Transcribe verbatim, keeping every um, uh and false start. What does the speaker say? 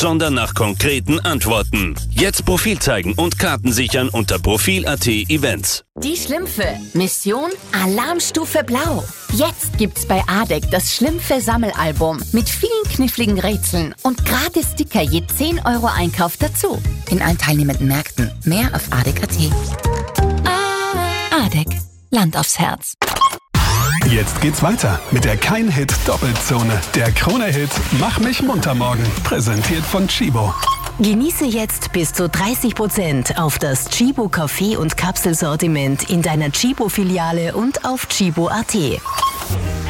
sondern nach konkreten Antworten. Jetzt Profil zeigen und Karten sichern unter Profil Punkt at Events. Die Schlümpfe. Mission Alarmstufe Blau. Jetzt gibt's bei A D E C das Schlümpfe-Sammelalbum mit vielen kniffligen Rätseln und gratis Sticker je zehn Euro Einkauf dazu. In allen teilnehmenden Märkten. Mehr auf A D E C Punkt at. A D E C. Land aufs Herz. Jetzt geht's weiter mit der Kein-Hit-Doppelzone. Der Krone-Hit Mach mich munter morgen. Präsentiert von Tchibo. Genieße jetzt bis zu dreißig Prozent auf das Tchibo Kaffee- und Kapselsortiment in deiner Tchibo-Filiale und auf tchibo Punkt at.